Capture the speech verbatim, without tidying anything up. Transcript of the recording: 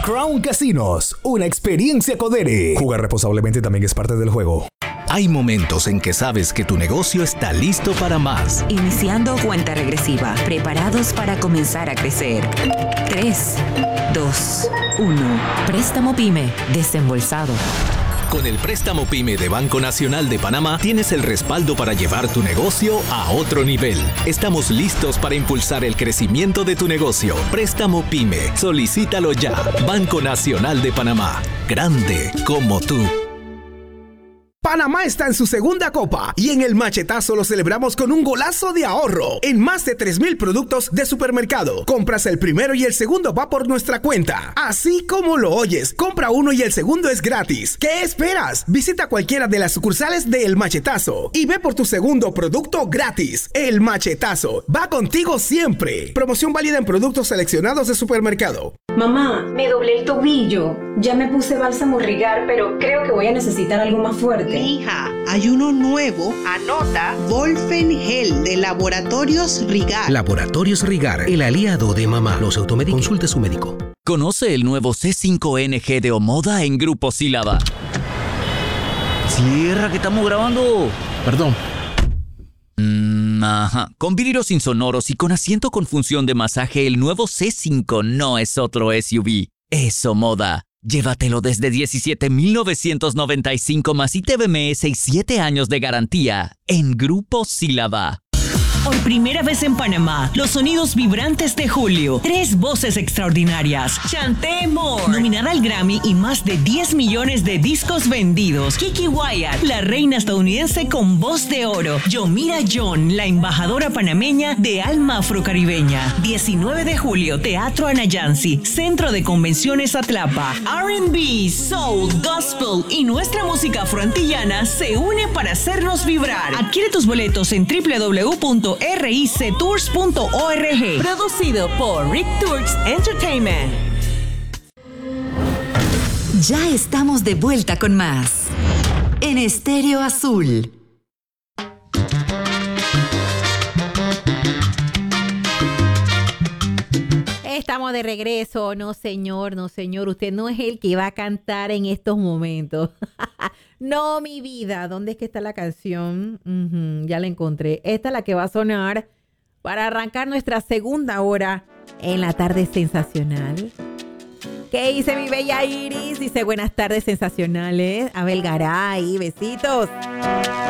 Crown Casinos, una experiencia Codere. Jugar responsablemente también es parte del juego. Hay momentos en que sabes que tu negocio está listo para más. Iniciando cuenta regresiva, preparados para comenzar a crecer. tres, dos, uno. Préstamo PYME, desembolsado. Con el préstamo PYME de Banco Nacional de Panamá tienes el respaldo para llevar tu negocio a otro nivel. Estamos listos para impulsar el crecimiento de tu negocio. Préstamo PYME. Solicítalo ya. Banco Nacional de Panamá. Grande como tú. Panamá está en su segunda copa y en el machetazo lo celebramos con un golazo de ahorro en más de tres mil productos de supermercado. Compras el primero y el segundo va por nuestra cuenta. Así como lo oyes, compra uno y el segundo es gratis. ¿Qué esperas? Visita cualquiera de las sucursales de El Machetazo y ve por tu segundo producto gratis. El Machetazo va contigo siempre. Promoción válida en productos seleccionados de supermercado. Mamá, me doblé el tobillo. Ya me puse bálsamo Rigar, pero creo que voy a necesitar algo más fuerte. Hija, hay uno nuevo. Anota. Volfen Gel de Laboratorios Rigar. Laboratorios Rigar, el aliado de mamá. Los automédicos. Consulte su médico. Conoce el nuevo C cinco N G de Omoda en Grupo Sílaba. Cierra, que estamos grabando. Perdón. Mm, ajá. Con vidrios insonoros y con asiento con función de masaje, el nuevo C cinco no es otro S U V. Es Omoda. Llévatelo desde diecisiete mil novecientos noventa y cinco más I T B M S y siete años de garantía en Grupo Sílaba. Por primera vez en Panamá, los sonidos vibrantes de Julio. Tres voces extraordinarias. Chanté Moore, nominada al Grammy y más de diez millones de discos vendidos. Kiki Wyatt, la reina estadounidense con voz de oro. Yomira John, la embajadora panameña de alma afrocaribeña. diecinueve de julio, Teatro Anayansi, Centro de Convenciones Atlapa. R and B, Soul, Gospel y nuestra música afroantillana se une para hacernos vibrar. Adquiere tus boletos en w w w punto r i c tours punto org. Producido por Rick Tours Entertainment. Ya estamos de vuelta con más en Estéreo Azul. Estamos de regreso. No, señor, no, señor. Usted no es el que va a cantar en estos momentos. No, mi vida. ¿Dónde es que está la canción? Uh-huh, ya la encontré. Esta es la que va a sonar para arrancar nuestra segunda hora en la tarde sensacional. ¿Qué dice mi bella Iris? Dice buenas tardes sensacionales. Abel Garay, besitos.